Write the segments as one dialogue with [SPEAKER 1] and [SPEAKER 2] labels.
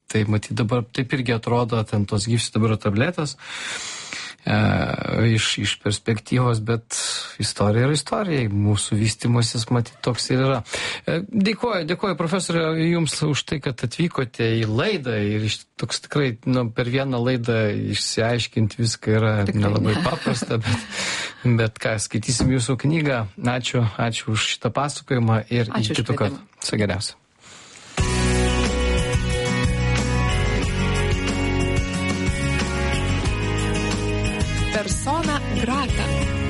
[SPEAKER 1] Tai matyt dabar taip irgi atrodo ten tos gyvsidabrio tabletės iš perspektyvos, bet istorija yra istorija, mūsų vystymasis matyt toks ir yra. Dėkuoju profesorė Jums už tai, kad atvykote į laidą ir toks tikrai per vieną laidą išsiaiškinti viską yra nelabai paprasta, bet ką, skaitysim Jūsų knygą. Ačiū už šitą pasakojimą ir iki kitų kartų. Viso geriausio.
[SPEAKER 2] Persona grata.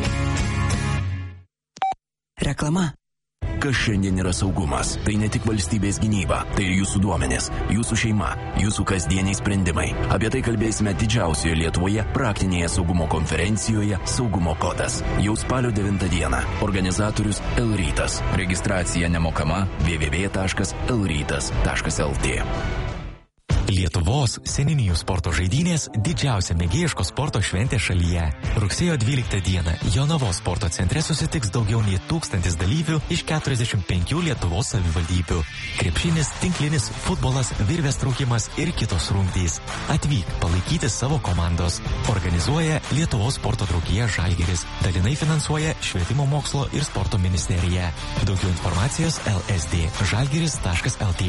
[SPEAKER 3] Reklama.
[SPEAKER 4] Kas šiandien yra saugumas? Tai ne tik valstybės gynyba, tai ir jūsų duomenys, jūsų šeima, jūsų kasdieniai sprendimai. Apie tai kalbėsime didžiausioje Lietuvoje praktinėje saugumo konferencijoje Saugumo kodas. Jau spalio 9 dieną. Organizatorius L-Rytas. Registracija nemokama www.lrytas.lt.
[SPEAKER 5] Lietuvos seniūnijų sporto žaidynės didžiausia mėgėjiško sporto šventė šalyje. Rugsėjo 12 dieną Jonavos sporto centre susitiks daugiau nei 1000 dalyvių iš 45 Lietuvos savivaldybių. Krepšinis, tinklinis, futbolas, virvės traukimas ir kitos rungtys. Atvyk palaikyti savo komandos. Organizuoja Lietuvos sporto draugija Žalgiris. Dalinai finansuoja Švietimo mokslo ir sporto ministerija. Daugiau informacijos lsd.žalgiris.lt.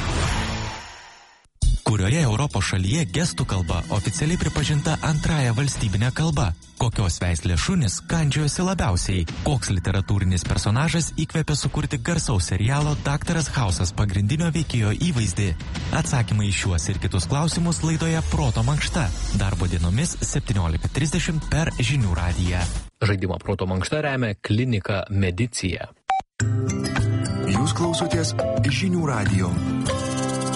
[SPEAKER 5] Kurioje Europos šalyje gestų kalba oficialiai pripažinta antrąja valstybinė kalba? Kokios veislės šunys kandžiojosi labiausiai? Koks literatūrinis personažas įkvėpė sukurti garsaus serialo Daktaras Hausas pagrindinio veikėjo įvaizdį? Atsakymai į šiuos ir kitus klausimus laidoje Proto mankšta. Darbo dienomis 17:30 per Žinių radiją.
[SPEAKER 6] Žaidimą Proto mankšta remia Klinika Medicija.
[SPEAKER 4] Jūs klausotės Žinių radijo.